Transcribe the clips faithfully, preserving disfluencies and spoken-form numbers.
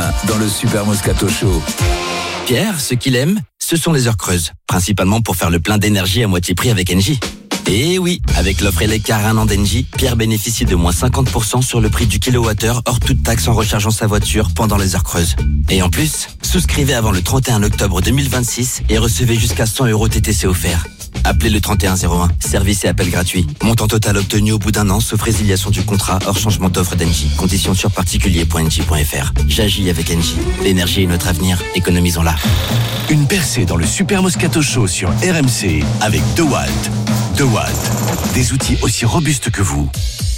Romain dans le Super Moscato Show. Pierre, ce qu'il aime, ce sont les heures creuses. Principalement pour faire le plein d'énergie à moitié prix avec Engie. Et oui, avec l'offre Eleccar un an d'Engie, Pierre bénéficie de moins cinquante pour cent sur le prix du kilowattheure hors toute taxe en rechargeant sa voiture pendant les heures creuses. Et en plus, souscrivez avant le trente et un octobre deux mille vingt-six et recevez jusqu'à cent euros T T C offerts. Appelez le trente et un zéro un. Service et appel gratuit. Montant total obtenu au bout d'un an, sauf résiliation du contrat hors changement d'offre d'Engie. Conditions sur particulier point engie point f r. J'agis avec Engie. L'énergie est notre avenir. Économisons-la. Une percée dans le Super Moscato Show sur R M C avec DeWalt. DeWalt. Des outils aussi robustes que vous.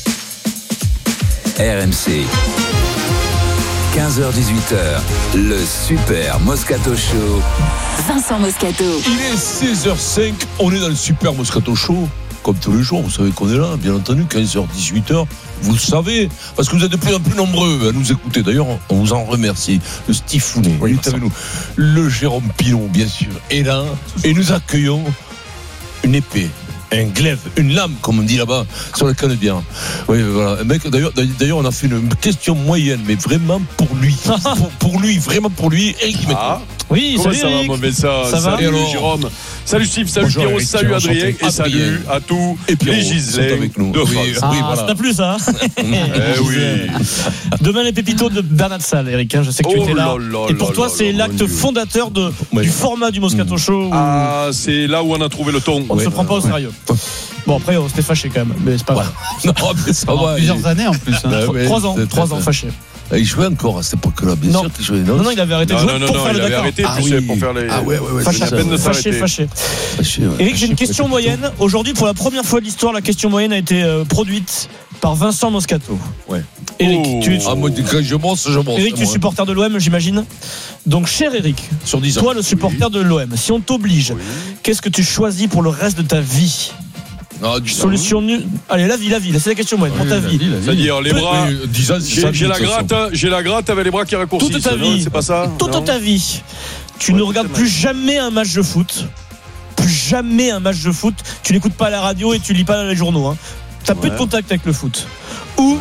R M C. quinze heures dix-huit heures, le Super Moscato Show. Vincent Moscato. Il est seize heures cinq, on est dans le Super Moscato Show. Comme tous les jours, vous savez qu'on est là, bien entendu, quinze heures dix-huit heures. Vous le savez, parce que vous êtes de plus en plus nombreux à nous écouter. D'ailleurs, on vous en remercie. Le Steve Founet, oui, il est avec nous. Le Jérôme Pilon, bien sûr, est là. Et nous accueillons une épée. Un glaive, une lame, comme on dit là-bas, sur le canadien. Oui, voilà. Un mec, d'ailleurs, d'ailleurs, on a fait une question moyenne, mais vraiment pour lui. pour, pour lui, vraiment pour lui. Eric ah. Oui, comment salut ça Eric. va, mon ça, ça salut va Jérôme. Salut Steve, salut Bonjour, Pierrot, Eric, salut Adrien et Adrien. salut à tous et Pierrot, les Gislets avec nous. de Oui, France. Ah, oui, voilà. ça t'a plu ça Eh oui. Demain les pépitos de Bernard Salle, Eric, hein, je sais que tu Oh étais là. là là et pour là toi, là c'est là, l'acte mon Dieu. fondateur de, Oui. du format du Moscato Show où Ah, c'est là où on a trouvé le ton. on ne Ouais, se prend pas au ouais. sérieux. Bon, après, on s'était fâché quand même, mais c'est pas grave. Non, mais ça va. Plusieurs il- années en plus. Hein. Bah, ouais, Trois ans, c'est- trois c'est- ans fâché. Il jouait encore à cette époque-là, bien Non. sûr qu'il jouait. Non, non, il avait arrêté de Non, jouer non, non, pour non, faire il le avait Dakar. arrêté Ah plus oui. pour faire les. Ah ouais, ouais, ouais. Fâché, c'est la peine de fâché, s'arrêter. fâché. Fâché, ouais. Eric, j'ai une Fâché, question fâché. moyenne. Aujourd'hui, pour la première fois de l'histoire, la question moyenne a été euh, produite par Vincent Moscato. Ouais. Eric, Oh. tu es, Ah, moi, quand je monte, je monte. Eric, tu es moi. supporter de l'O M, j'imagine. Donc, cher Eric, Sur dix ans. toi, le supporter de l'O M, si on t'oblige, qu'est-ce que tu choisis pour le reste de ta vie? Ah, du Solution nulle. Allez, la vie, la vie, c'est la question moyenne pour ta vie. C'est-à-dire les bras. Oui, dix ans, c'est J'ai ça, j'ai de la toute façon. gratte, j'ai la gratte avec les bras qui raccourcissent. Toute ta non, vie. c'est pas ça. Toute non ta vie, tu Ouais, ne toute regardes ta plus vie. jamais un match de foot. Plus jamais un match de foot. Tu n'écoutes pas la radio et tu lis pas les journaux. Hein. Tu n'as plus de Ouais. contact avec le foot. Ou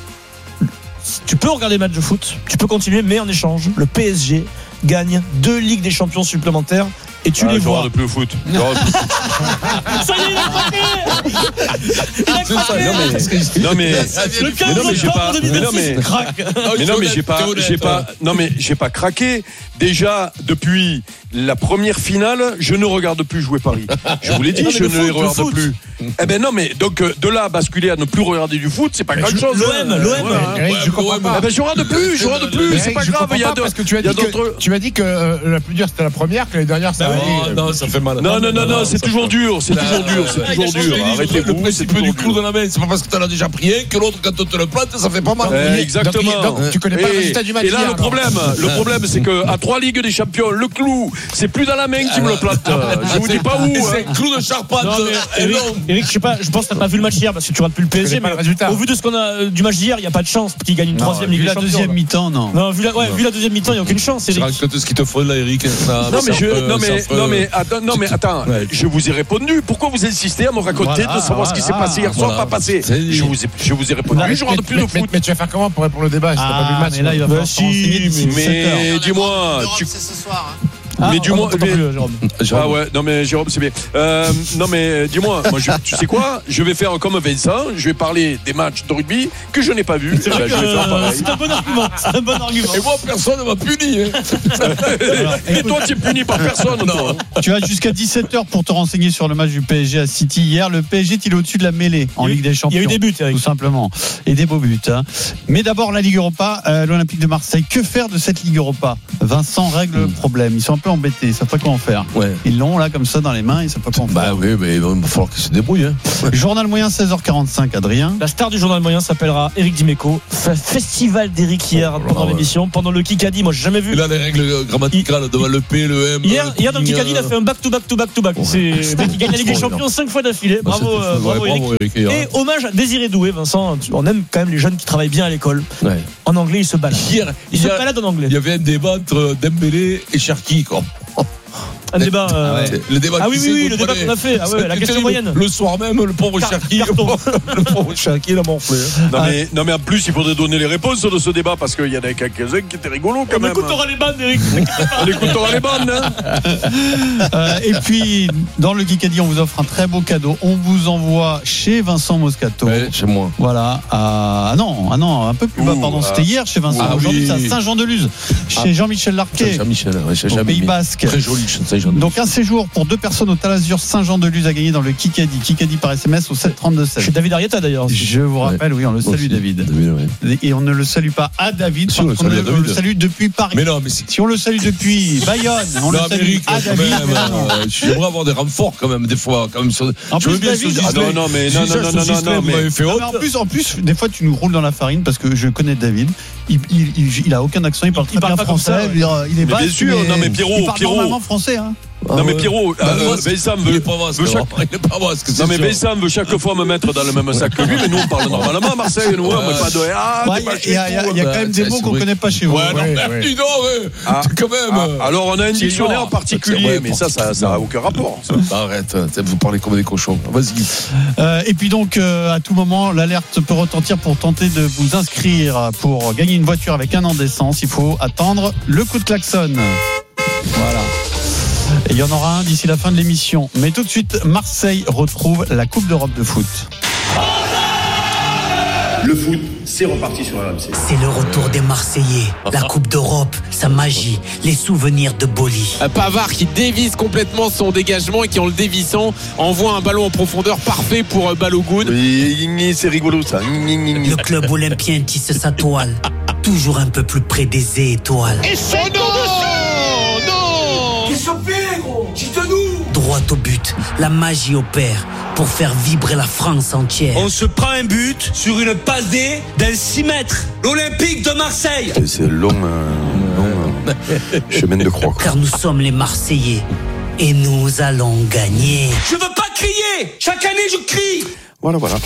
tu peux regarder les matchs de foot, tu peux continuer, mais en échange, le P S G gagne deux Ligues des Champions supplémentaires et tu Ah, les je vois. regarde plus le foot. Je regarde plus- Ça y est, il a craqué. Il a C'est ça, craqué. non, mais- Non mais. Le quinze Mais non, mais j'ai octobre pas- deux mille mais non, vingt-six, mais- il craque. Mais non mais j'ai pas, j'ai pas, non mais j'ai pas craqué. Déjà depuis la première finale, je ne regarde plus jouer Paris. Je vous l'ai dit, Non, mais je le ne foot, les le regarde foot. plus. Eh ben non mais donc euh, de là à basculer à ne plus regarder du foot, c'est pas grand chose. L'O M, l'O M. Eric, je comprends pas. Eh ben je regarde plus, je regarde plus, Mais c'est pas je grave. comprends Il y a pas d'autres. parce que tu as il y a dit que, d'autres- tu m'as dit que euh, la plus dure c'était la première, que les dernières ça Bah allait. oui. Non, non, ça fait mal. Non non non non, c'est toujours dur, c'est toujours dur, c'est Ah, toujours il a changé dur. le Arrêtez-vous, c'est principe toujours du clou dur. dans la main. C'est pas parce que t'en as déjà pris un que l'autre, quand on te le plante, ça fait pas mal. Eh, exactement. Donc, donc, tu connais pas le Et- résultat du match Et là, hier, le alors. problème, le problème, c'est que à trois ligues des champions, le clou, c'est plus dans la main qui me le plante. Je vous dis pas où. Et c'est hein. un clou de charpente. Non, mais Et Eric, non. Eric, je sais pas, je pense que t'as pas vu le match hier parce que tu regardes plus le P S G, connais pas mais le résultat. au vu de ce qu'on a euh, du match d'hier, il n'y a pas de chance qu'il gagne une troisième Ligue Vu des la Champions. deuxième là. mi-temps, non. Non, vu la, ouais, vu la deuxième mi-temps, il n'y a aucune chance, Tu te rends Eric. compte de ce qu'il te faut là, Eric? Ça- Non mais, ça je, ferait- non, mais, ça ferait- non, mais, attends, non, mais attends, Ouais. je vous ai répondu. Pourquoi vous insistez à me raconter Voilà, de savoir ce qui s'est voilà, passé hier soir, voilà. pas passé? C'est dit. Je vous ai, je vous ai répondu. Mais- je regarde plus mais- de mais- foot. Mais tu vas faire comment pour répondre au débat si t'as pas vu le match? mais là, il va Bah, falloir si, se renseigner d'ici mais- dix-sept heures. Mais dis-moi, tu, C'est ce soir. Hein. Ah, mais du on moins- t'entend mais- plus, Jérôme. Ah ouais, non mais Jérôme, c'est bien. Euh, non mais dis-moi, moi, je- tu sais quoi? Je vais faire comme Vincent, je vais parler des matchs de rugby que je n'ai pas vus. C'est Eh vrai ben, que je vais faire euh, pareil. c'est un bon argument. C'est un bon argument. Et moi, personne ne m'a puni. hein. Et toi, tu es puni par personne, toi. Tu as jusqu'à dix-sept heures pour te renseigner sur le match du P S G à City hier. Le P S G il est au-dessus de la mêlée en Il y a eu- Ligue des Champions. Il y a eu des buts, Eric. Tout simplement. Et des beaux buts. Hein. Mais d'abord, la Ligue Europa, euh, l'Olympique de Marseille. Que faire de cette Ligue Europa? Vincent règle le problème. Ils sont un peu embêtés. Ils savent pas comment faire. Ouais. Ils l'ont là comme ça dans les mains. Ils savent pas comment Bah faire. oui, mais il va falloir qu'il se débrouille. Hein. Journal moyen seize heures quarante-cinq, Adrien. La star du journal moyen s'appellera Eric Dimeco. F- Festival d'Eric hier Oh là pendant là, ouais. l'émission, pendant le Kikadi. Moi, j'ai jamais vu. Et là, les règles grammaticales devant le P, le M. Hier, le hier dans le King, Kikadi, il a euh, fait un back to back to back to back. Ouais. C'est le mec qui gagne la Ligue des C'est Champions cinq fois d'affilée. bah, Bravo, c'était euh, fou. bravo, Ouais, Eric. bravo, Eric. hier. Et hommage à Désiré Doué, Vincent. On aime quand même les jeunes qui travaillent bien à l'école. Ouais. En anglais, il se balade. Hier, Il se hier, balade en anglais. il y avait un débat entre Dembélé et Cherki. Quoi. Un débat. euh, C'est le débat Ah qui oui, s'est oui, oui, le comprenait. débat qu'on a fait. Ah ouais, la C'était question le- moyenne. Le soir même, le pauvre Car- Cherki, carton. le pauvre Cherki, il a morflé. Non mais, non mais en plus il faudrait donner les réponses de ce débat parce qu'il y en a quelques-uns qui étaient rigolos quand On même. écoutera les bandes, Eric. On écoutera les bandes. Hein. Euh, et puis, dans le Kikadi, on vous offre un très beau cadeau. On vous envoie chez Vincent Moscato. Ouais, chez moi. Voilà. À... Ah non, ah non, un peu plus bas, Ouh, pardon. ah. C'était hier chez Vincent. Ah Aujourd'hui, oui. c'est à Saint-Jean-de-Luz. Chez Ah. Jean-Michel Larquet. Jean-Michel, ouais, j'ai Au jamais Pays mis. Basque. Très joli, Saint-Jean-de-Luz. Donc un séjour pour deux personnes au Talazur Saint-Jean-de-Luz à gagner dans le Kikadi. Kikadi par S M S au sept trente-deux seize. Chez David Arietta d'ailleurs. Je vous rappelle, oui, on le salue Aussi. David. David, ouais. Et on ne le salue pas à David, Si, on parce le qu'on salue le, à on le David. salue depuis Paris. Mais non, mais c'est. Si on le salue depuis Bayonne, on le Non, salue Amérique, à quand David. même, mais non. euh, J'aimerais avoir des renforts quand même, des fois. Quand même, sur... En Je veux plus, bien David, ce ah, Disney. non, non, mais Si non, ça, non, non, ce non, Disney, non, vous mais- m'avez fait Non, honte. mais en plus, en plus, des fois, tu nous roules dans la farine parce que je connais David. Il, il, il, il a aucun accent, il parle très parle bien pas comme français. ça, Je veux dire, il est Mais basque, bien sûr, non, mais Pierrot, il parle Pierrot. normalement français. Hein. Non mais Pierrot, Bah, euh, Basque, Vincent il est veut, pas basque. veut chaque... alors. Il est pas basque, c'est Non mais sûr. Vincent veut chaque fois me mettre dans le même sac que lui, mais nous on parle normalement à Marseille, nous, hein, mais pas de ah, Ouais, t'es pas Il y a, il y a- il y a quand même des c'est- mots c'est qu'on vrai. connaît pas chez vous. Ouais, non, Ouais. mais dis donc, ouais. Ah. C'est quand même. Ah, alors on a un C'est dictionnaire énorme. particulier, Ouais, mais ça, ça n'a aucun rapport. ça. Arrête, vous parlez comme des cochons. Vas-y. Euh, et puis donc, euh, à tout moment, l'alerte peut retentir pour tenter de vous inscrire pour gagner une voiture avec un an d'essence. Il faut attendre le coup de klaxon. Voilà. Et il y en aura un d'ici la fin de l'émission. Mais tout de suite, Marseille retrouve la Coupe d'Europe de foot. Le foot, c'est reparti sur R M C. C'est le retour des Marseillais. La Coupe d'Europe, sa magie, les souvenirs de Boli. Pavard qui dévisse complètement son dégagement et qui, en le dévissant, envoie un ballon en profondeur parfait pour Balogun. Oui, c'est rigolo ça. Le club olympien tisse sa toile, toujours un peu plus près des étoiles. Et c'est non, non, Droit au but, la magie opère pour faire vibrer la France entière. On se prend un but sur une passe D d'un six mètres. L'Olympique de Marseille. C'est long, euh, long euh, chemin de croix. Car nous sommes les Marseillais et nous allons gagner. Je veux pas crier. Chaque année, je crie. Voilà, voilà.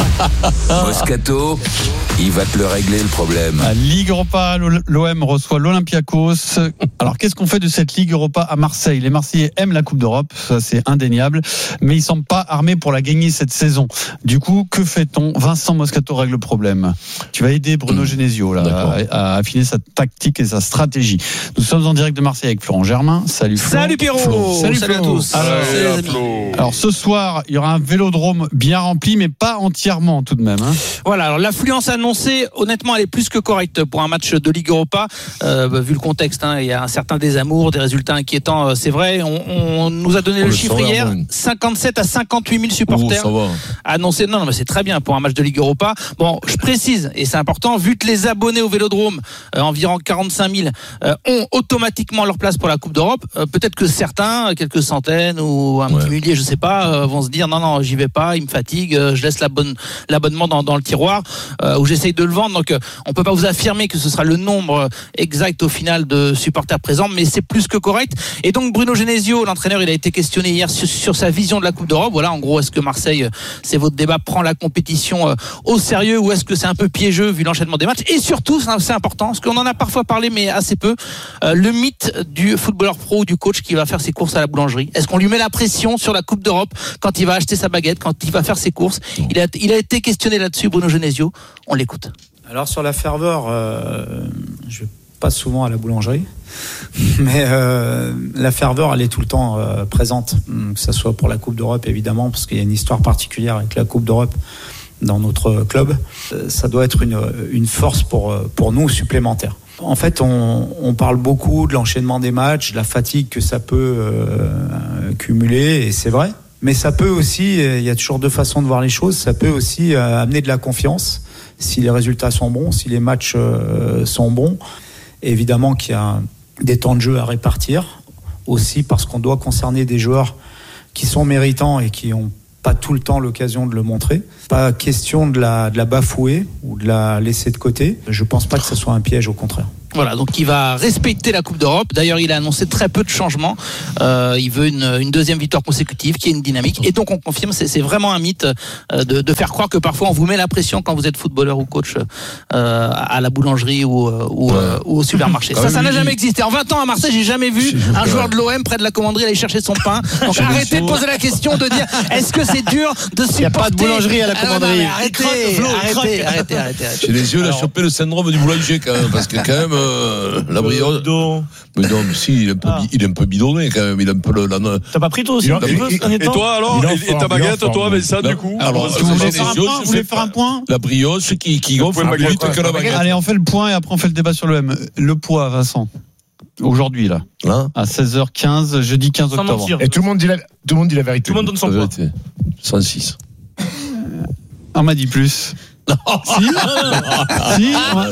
Moscato, il va te le régler le problème. À Ligue Europa, l'O M reçoit l'Olympiakos. Alors, qu'est-ce qu'on fait de cette Ligue Europa à Marseille? Les Marseillais aiment la Coupe d'Europe, ça c'est indéniable, mais ils semblent pas armés pour la gagner cette saison. Du coup, que fait-on? Vincent Moscato règle le problème. Tu vas aider Bruno Mmh. Genesio là, à, à affiner sa tactique et sa stratégie. Nous sommes en direct de Marseille avec Florent Germain. Salut Flo. Salut Pierrot. Flo. Salut, Flo. à tous. Alors, Salut, les amis. alors, ce soir, il y aura un vélodrome bien rempli, mais pas entièrement tout de même. Hein. Voilà, alors l'affluence annoncée, honnêtement, elle est plus que correcte pour un match de Ligue Europa, euh, bah, vu le contexte. Hein, il y a un certain désamour, des résultats inquiétants, euh, c'est vrai. On, on nous a donné On le le chiffre savait, hier, oui. cinquante-sept à cinquante-huit mille Oh, supporters ça va. annoncés. Non, non, mais c'est très bien pour un match de Ligue Europa. Bon, je précise, et c'est important, vu que les abonnés au Vélodrome, euh, environ quarante-cinq mille, euh, ont automatiquement leur place pour la Coupe d'Europe, euh, peut-être que certains, quelques centaines ou un Ouais. petit millier, je sais pas, euh, vont se dire non, non, j'y vais pas, il me fatigue, euh, je laisse la bonne, l'abonnement dans, dans le tiroir, euh, où j'essaye de le vendre. Donc, euh, on peut pas vous affirmer que ce sera le nombre exact au final de supporters présents, mais c'est plus que correct. Et donc, Bruno Genesio, l'entraîneur, il a été questionné hier sur, sur sa vision de la Coupe d'Europe. Voilà, en gros, est-ce que Marseille, euh, c'est votre débat, prend la compétition euh, au sérieux, ou est-ce que c'est un peu piégeux vu l'enchaînement des matchs? Et surtout, c'est c'est important, parce qu'on en a parfois parlé, mais assez peu, euh, le mythe du footballeur pro ou du coach qui va faire ses courses à la boulangerie. Est-ce qu'on lui met la pression sur la Coupe d'Europe quand il va acheter sa baguette, quand il va faire ses courses? Il a, il a été questionné là-dessus, Bruno Genesio. On l'écoute. Alors sur la ferveur, euh, je vais pas souvent à la boulangerie, mais euh, la ferveur, elle est tout le temps euh, présente, que ce soit pour la Coupe d'Europe évidemment, parce qu'il y a une histoire particulière avec la Coupe d'Europe dans notre club. Euh, ça doit être une, une force pour, pour nous supplémentaire. En fait, on, on parle beaucoup de l'enchaînement des matchs, de la fatigue que ça peut euh, cumuler, et c'est vrai. Mais ça peut aussi, il y a toujours deux façons de voir les choses, ça peut aussi euh, amener de la confiance si les résultats sont bons, si les matchs euh, sont bons. Et évidemment qu'il y a des temps de jeu à répartir, aussi parce qu'on doit concerner des joueurs qui sont méritants et qui n'ont pas tout le temps l'occasion de le montrer. Pas question de la, de la bafouer ou de la laisser de côté. Je ne pense pas que ce soit un piège, au contraire. Voilà, donc il va respecter la Coupe d'Europe. D'ailleurs, il a annoncé très peu de changements. Euh, il veut une, une deuxième victoire consécutive, qui est une dynamique. Et donc, on confirme, c'est, c'est vraiment un mythe euh, de, de faire croire que parfois on vous met la pression quand vous êtes footballeur ou coach euh, à la boulangerie ou, ou, ouais. euh, ou au supermarché. Ça, ça n'a jamais existé. En vingt ans à Marseille, j'ai jamais vu un joueur de l'O M près de la commanderie aller chercher son pain. Donc, arrêtez de poser la question de dire est-ce que c'est dur de supporter. Il n'y a pas de boulangerie à la commanderie. Ah, non, arrêtez, arrêtez, arrêtez, arrêtez, arrêtez. J'ai les yeux, il a chopé le syndrome du boulanger quand même, parce que quand même. Euh, la brioche. Euh, mais non, mais si, il est un peu, ah. il est un peu bidonné quand même. Il est un peu le. La... T'as pas pris toi aussi? Et, et, et toi alors? Et, et ta baguette, toi, mais ça, du coup? Alors, vous voulez faire un point? Vous voulez faire un point? La brioche qui, qui gonfle plus vite que la baguette. Allez, on fait le point et après on fait le débat sur le M. Le poids, Vincent. Aujourd'hui, là. Hein à seize heures quinze, jeudi quinze octobre. Et tout le monde dit la, tout le monde dit la vérité. Tout le monde donne son poids. cent six. On m'a dit plus. Non. Si, si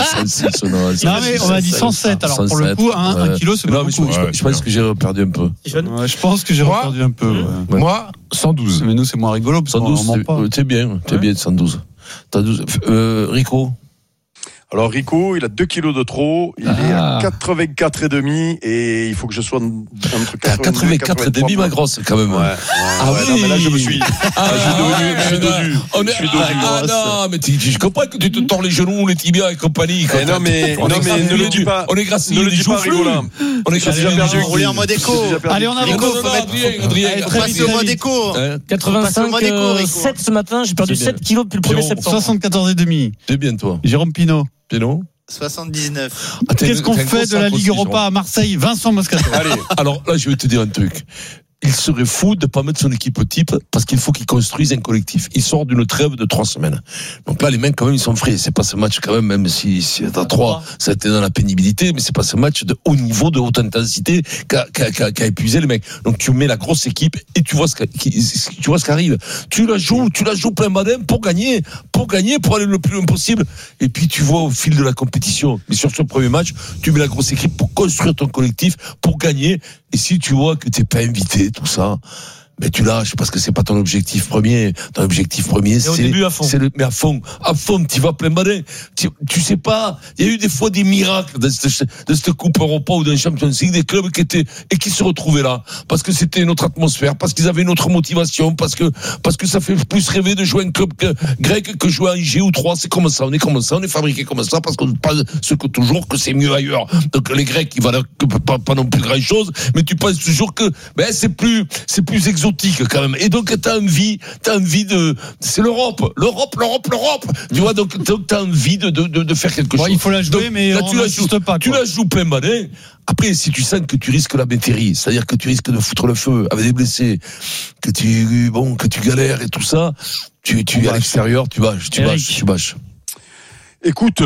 on a... non mais on a dit cent sept. Alors pour le coup, un, ouais. un kilo c'est pas non, beaucoup. Je, ouais, je pense que j'ai perdu un peu. Ouais, je pense que j'ai moi, perdu un peu. Ouais. Ouais. Moi, cent douze. Mais nous c'est moins rigolo. Parce cent douze, on ment pas. T'es bien, t'es ouais. bien cent douze. T'as douze. Euh, Rico. Alors Rico, il a deux kilos de trop, il ah. est à quatre-vingt-quatre et demi et il faut que je sois entre quatre-vingt-quatre et demi ma grosse quand même. Ouais. ouais ah ouais, oui. Non, mais là je me suis, ah, je suis devenu, je suis devenu, on est, je suis devenu ah, ah non, mais tu, je comprends que tu te tords les genoux, les tibias et compagnie. Eh non mais, non mais ne le dis pas, on est gracié, ne le dis pas rigolant. On est déjà perdu. On est en mode écho. Allez on avance. Rico, faut mettre, passer au mode écho. quatre-vingt-cinq sept ce matin, j'ai perdu sept kilos depuis le premier septembre. soixante-quatorze et demi. C'est bien toi. Jérôme Pinault. Pinault. soixante-dix-neuf. Ah, qu'est-ce qu'on fait de la Ligue Europa à Marseille? Vincent Moscato. Allez, alors là, je vais te dire un truc. Il serait fou de ne pas mettre son équipe type parce qu'il faut qu'il construise un collectif. Il sort d'une trêve de trois semaines. Donc là, les mecs, quand même, ils sont frais. C'est pas ce match, quand même, même si, si à trois, ça a été dans la pénibilité, mais c'est pas ce match de haut niveau, de haute intensité qu'a, qu'a, qu'a, qu'a épuisé les mecs. Donc tu mets la grosse équipe et tu vois ce qui, tu vois ce qui arrive. Tu la joues, tu la joues plein badin pour gagner, pour gagner, pour aller le plus loin possible. Et puis tu vois au fil de la compétition. Mais sur ce premier match, tu mets la grosse équipe pour construire ton collectif, pour gagner. Et si tu vois que t'es pas invité, tout ça, mais tu lâches parce que c'est pas ton objectif premier. Ton objectif premier, c'est, début, à fond. c'est le, mais à fond, à fond, tu vas plein badin. Tu, tu sais pas, il y a eu des fois des miracles de cette, de cette Coupe Europa ou d'un Champions League, des clubs qui étaient, et qui se retrouvaient là. Parce que c'était une autre atmosphère, parce qu'ils avaient une autre motivation, parce que, parce que ça fait plus rêver de jouer un club que, grec que jouer à un G ou trois. C'est comme ça, on est comme ça, on est fabriqué comme ça, parce qu'on pense ce que toujours que c'est mieux ailleurs. Donc les Grecs, ils valent pas, pas non plus grand chose, mais tu penses toujours que, ben, c'est plus, c'est plus exotique. Quand même. Et donc t'as envie, t'as envie de, c'est l'Europe, l'Europe, l'Europe, l'Europe. Tu vois, donc, donc t'as envie de, de, de faire quelque bon, chose. Il faut la jouer, donc, mais là, on tu la joues pas. Tu la joues plein badin. Après, si tu sens que tu risques la métairie, c'est-à-dire que tu risques de foutre le feu avec des blessés, que tu, bon, que tu galères et tout ça, tu, tu, à l'extérieur, tu bâches, tu bâches, tu bâches. Écoute,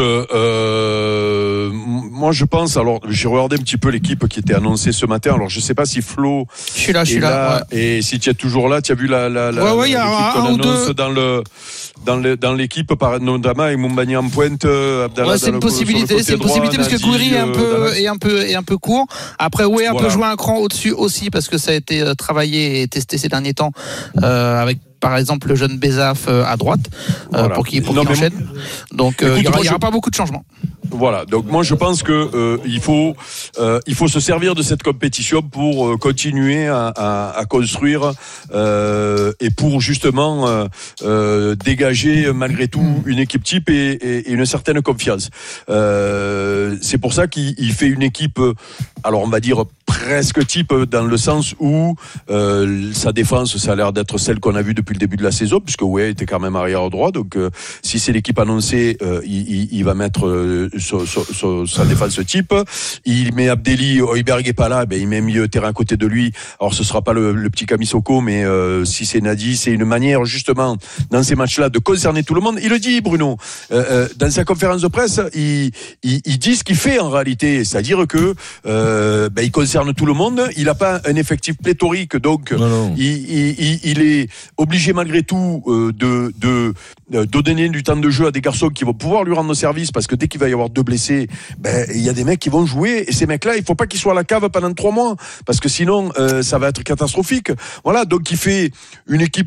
euh, moi je pense, alors j'ai regardé un petit peu l'équipe qui était annoncée ce matin, alors je sais pas si Flo je suis là, je suis là, là ouais. Et si tu es toujours là, tu as vu la, la, la, ouais, ouais, la l'équipe qu'on un annonce deux... dans le dans le dans l'équipe par notamment avec Mombani en pointe, Abdallah ouais, c'est une possibilité, c'est une possibilité parce que Gouiri est un peu est un peu est un peu court. Après ouais, un voilà. peu jouer un cran au-dessus aussi parce que ça a été travaillé et testé ces derniers temps euh, avec par exemple le jeune Bezaf à droite euh, voilà. pour qu'il pour non, qu'il enchaîne. Donc euh, il n'y aura, je... aura pas beaucoup de changements. Voilà, donc moi je pense que euh, il faut euh, il faut se servir de cette compétition pour euh, continuer à, à, à construire euh, et pour justement euh, euh, dégager malgré tout une équipe type et, et, et une certaine confiance. Euh, c'est pour ça qu'il il fait une équipe, alors on va dire presque type dans le sens où euh, sa défense ça a l'air d'être celle qu'on a vue depuis le début de la saison puisque ouais était quand même arrière droit, donc euh, si c'est l'équipe annoncée, euh, il, il, il va mettre euh, So, so, so, sa défense type. Il met Abdelli, Højbjerg est pas là, ben il met milieu terrain à côté de lui. Alors ce sera pas le, le petit Camisoko, mais euh, si c'est Nadi, c'est une manière justement dans ces matchs-là de concerner tout le monde. Il le dit, Bruno, euh, euh, dans sa conférence de presse, il, il, il dit ce qu'il fait en réalité, c'est-à-dire que euh, ben, il concerne tout le monde. Il n'a pas un effectif pléthorique, donc non, non. Il, il, il est obligé malgré tout euh, de, de, de donner du temps de jeu à des garçons qui vont pouvoir lui rendre service, parce que dès qu'il va y avoir deux blessés, ben il y a des mecs qui vont jouer et ces mecs-là, il faut pas qu'ils soient à la cave pendant trois mois parce que sinon euh, ça va être catastrophique. Voilà, donc il fait une équipe euh,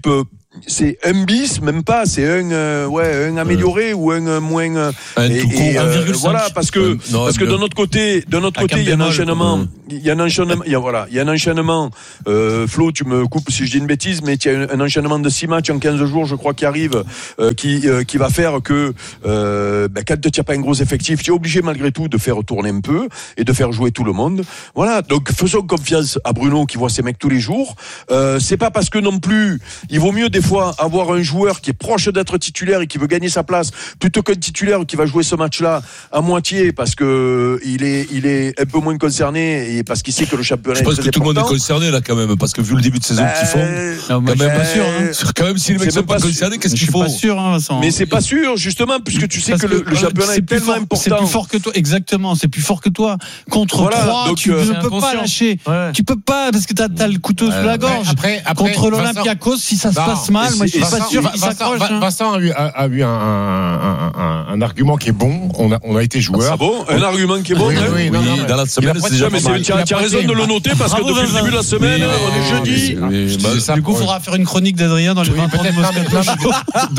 c'est un bis, même pas, c'est un, euh, ouais, un amélioré euh. ou un euh, moins. Euh, un et, tout et, court, euh, voilà, parce que euh, non, parce que de notre côté, de notre côté, il y a un enchaînement, il y a un enchaînement, il y a voilà, il y a un enchaînement. Euh, Flo, tu me coupes si je dis une bêtise, mais il y a un, un enchaînement de six matchs en quinze jours, je crois, qui arrive, euh, qui euh, qui va faire que euh, ben, quand tu n'as pas un gros effectif, tu es obligé malgré tout de faire tourner un peu et de faire jouer tout le monde. Voilà, donc faisons confiance à Bruno qui voit ces mecs tous les jours. Euh, c'est pas parce que non plus, il vaut mieux des fois avoir un joueur qui est proche d'être titulaire et qui veut gagner sa place plutôt qu'un titulaire qui va jouer ce match-là à moitié parce que il est il est un peu moins concerné et parce qu'il sait que le championnat je pense est que tout le monde est important. concerné là quand même parce que vu le début de saison bah, qu'ils font non, quand même pas sûr hein. quand même si les mecs sont pas concernés qu'est-ce qu'il faut pas sûr hein, Vincent. Mais c'est pas sûr justement puisque tu sais parce que, que le, le championnat est tellement fort, important. C'est plus fort que toi exactement, c'est plus fort que toi contre voilà, trois donc, tu euh, ne peux pas lâcher ouais. tu peux pas parce que t'as, t'as le couteau ouais, sous la gorge après, après, contre l'Olympiakos si ça se non, passe mal moi je suis pas sûr qu'il s'accroche. Vincent a eu, a, a eu un, un, un, un argument qui est bon. On a, on a été joueur. Ah bon, un argument qui est bon. Oui, oui, oui, non, non, dans la semaine, c'est déjà mais tu as raison de le noter parce que depuis le début de la semaine, on est jeudi. Du coup, il faudra faire une chronique d'Adrien dans les vingt ans de Moscato.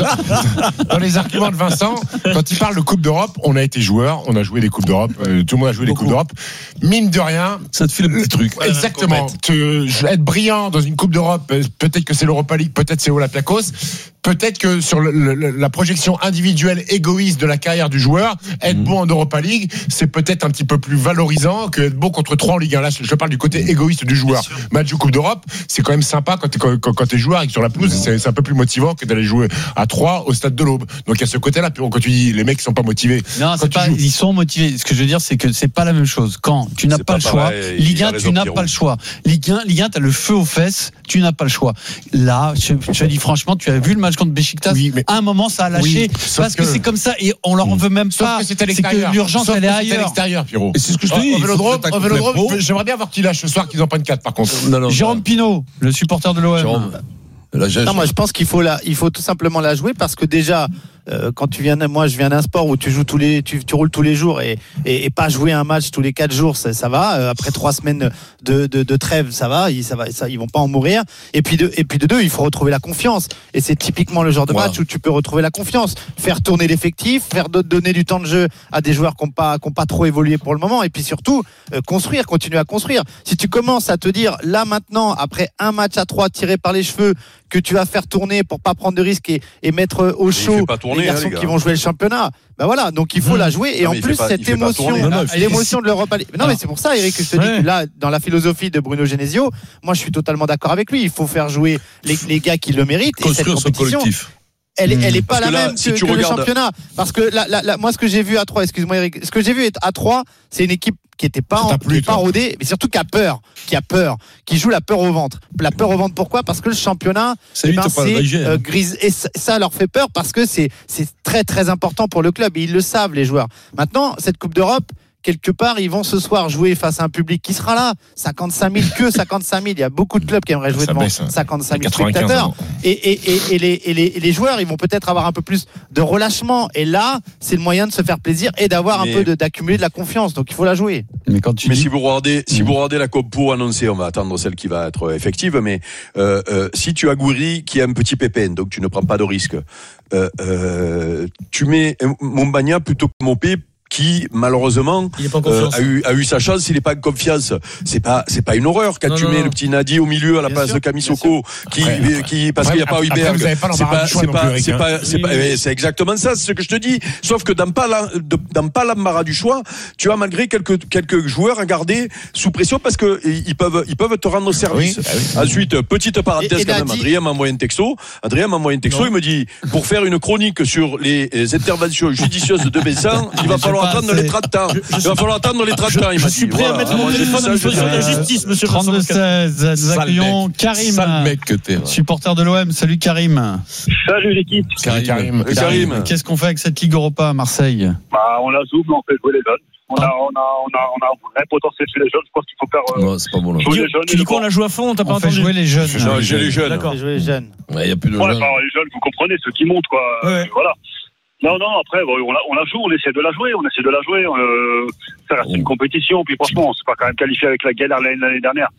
Dans les arguments de Vincent, quand il parle de Coupe d'Europe, on a été joueur, on a joué des Coupes d'Europe, tout le monde a joué des Coupes d'Europe. Mine de rien, ça te fait le petit truc. Exactement. Être brillant dans une Coupe d'Europe, peut-être que c'est l'Europa League, peut-être c'est Olympiakos. Peut-être que sur le, le, la projection individuelle égoïste de la carrière du joueur, être mmh. bon en Europa League, c'est peut-être un petit peu plus valorisant que être bon contre trois en Ligue un. Là, je parle du côté égoïste du joueur. Match de Coupe d'Europe, c'est quand même sympa quand t'es, quand, quand t'es joueur et que sur la pelouse, mmh. c'est, c'est un peu plus motivant que d'aller jouer à trois au stade de l'Aube. Donc, il y a ce côté-là, quand tu dis les mecs sont pas motivés. Non, c'est pas, ils sont motivés. Ce que je veux dire, c'est que c'est pas la même chose. Quand tu n'as pas, pas le choix, pareil, Ligue un, tu n'as pas le choix. Ligue un, Ligue un, t'as le feu aux fesses, tu n'as pas le choix. Là, je, je te dis franchement, tu as vu le match contre Beşiktaş. Oui. Mais à un moment, ça a lâché oui, parce que, que c'est comme ça et on leur en veut même pas. Que c'est, à c'est que l'urgence sauf elle est que ailleurs. C'est à l'extérieur, Pierrot. Et c'est ce que je te dis. Au Vélodrome, au Vélodrome, j'aimerais bien voir qui lâche ce soir qu'ils en prennent quatre par contre. Non, non, Jérôme bah. Pinot, le supporter de l'O M. Jérôme. La non, moi je pense qu'il faut la, il faut tout simplement la jouer parce que déjà euh, quand tu viens, moi je viens d'un sport où tu joues tous les, tu, tu roules tous les jours et, et, et pas jouer un match tous les quatre jours, ça, ça va. Euh, après trois semaines de, de, de trêve, ça va, ils, ça va, ça, ils vont pas en mourir. Et puis de, et puis de deux, il faut retrouver la confiance. Et c'est typiquement le genre de wow. match où tu peux retrouver la confiance, faire tourner l'effectif, faire donner du temps de jeu à des joueurs qui n'ont pas, qui n'ont pas trop évolué pour le moment. Et puis surtout euh, construire, continuer à construire. Si tu commences à te dire là maintenant, après un match à trois tiré par les cheveux, que tu vas faire tourner pour pas prendre de risques et, et mettre au chaud tourner, les garçons hein, les qui vont jouer le championnat. Ben voilà, donc il faut mmh. la jouer et non, en plus pas, cette émotion, non, non, l'émotion de l'Europa League. Non, non mais c'est pour ça, Eric, que je te ouais. dis que là, dans la philosophie de Bruno Genesio, moi je suis totalement d'accord avec lui. Il faut faire jouer les, les gars qui le méritent. Construire et cette compétition, son collectif. Elle est, elle est pas parce la que là, même si que, tu que regardes... le championnat. Parce que là, là, là, moi, ce que j'ai vu à trois, excuse-moi Eric, ce que j'ai vu à trois, c'est une équipe qui était pas, en, plus, qui est pas rodée, mais surtout qui a peur, qui a peur, qui joue la peur au ventre. La peur au ventre, pourquoi ? Parce que le championnat, ça eh ben, c'est région, euh, grise, et ça leur fait peur parce que c'est, c'est très très important pour le club et ils le savent les joueurs. Maintenant, cette Coupe d'Europe. Quelque part, ils vont ce soir jouer face à un public qui sera là. cinquante-cinq mille, que cinquante-cinq mille. Il y a beaucoup de clubs qui aimeraient jouer ça devant baisse, cinquante-cinq mille spectateurs. Et, et, et, et, les, et, les, et les joueurs, ils vont peut-être avoir un peu plus de relâchement. Et là, c'est le moyen de se faire plaisir et d'avoir mais... un peu de, d'accumuler de la confiance. Donc, il faut la jouer. Mais, quand tu mais dis... si vous regardez, si vous regardez la compo annoncée, on va attendre celle qui va être effective. Mais euh, euh, si tu as Gouiri qui a un petit pépin, donc tu ne prends pas de risque. Euh, euh, tu mets Mombagna plutôt que Mopé. Qui malheureusement euh, a eu a eu sa chance, il n'est pas en confiance. C'est pas c'est pas une horreur quand non, tu non, mets non. le petit Nadi au milieu à la bien place sûr, de Kamisoko qui après, qui parce après, qu'il n'y a pas Huyberg. C'est pas c'est pas c'est pas c'est pas c'est pas c'est exactement ça, c'est ce que je te dis. Sauf que dans pas la, dans pas l'embarras du choix, tu as malgré quelques quelques joueurs à garder sous pression parce que ils peuvent ils peuvent te rendre service. Oui, oui. Ensuite, petite parenthèse et, et quand même, Adrien m'a envoyé un texto. Adrien m'a envoyé un texto, il me dit pour faire une chronique sur les interventions judicieuses de Bessan, il va falloir attendre les trente ans. Il va falloir attendre les trente ans. Je suis prêt à mettre mon téléphone à disposition de la justice, monsieur. trente-deux seize, nous accueillons Karim, supporter de l'O M. Salut Karim. Salut l'équipe. Salut Karim. Karim. Qu'est-ce qu'on fait avec cette Ligue Europa à Marseille ? Bah, on la joue, mais on fait jouer les jeunes. On a, on a, on a, on a un vrai potentiel chez les jeunes. Je pense qu'il faut faire. Euh, non, c'est pas bon là. Jouer les jeunes. Tu dis quoi ? On la joue à fond ? T'as pas entendu ? On fait jouer les jeunes. Non, j'ai les jeunes. D'accord. Jouer les jeunes. Ouais, il y a plus de ouais, jeunes. Bah, les jeunes, vous comprenez, ceux qui montent, quoi. Ouais. Voilà. Non, non, après, on la, on la joue, on essaie de la jouer, on essaie de la jouer. Euh, ça reste une compétition, puis franchement, on s'est pas quand même qualifié avec la galère l'année, l'année dernière.